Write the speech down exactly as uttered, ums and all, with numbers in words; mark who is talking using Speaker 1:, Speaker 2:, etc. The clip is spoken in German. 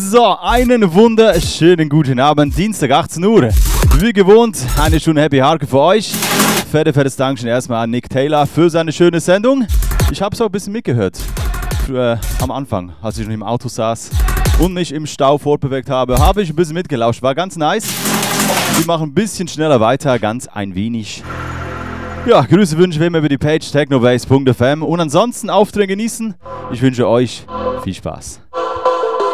Speaker 1: So, einen wunderschönen guten Abend, Dienstag achtzehn Uhr. Wie gewohnt, eine Stunde Happy Hardcore für euch. Fette, fettes Dankeschön erstmal an Nick Taylor für seine schöne Sendung. Ich habe es auch ein bisschen mitgehört. Äh, am Anfang, als ich noch im Auto saß und mich im Stau fortbewegt habe, habe ich ein bisschen mitgelauscht. War ganz nice. Wir machen ein bisschen schneller weiter, ganz ein wenig. Ja, Grüße wünsche ich immer über die Page technobase punkt f m und ansonsten Auftritte genießen. Ich wünsche euch viel Spaß.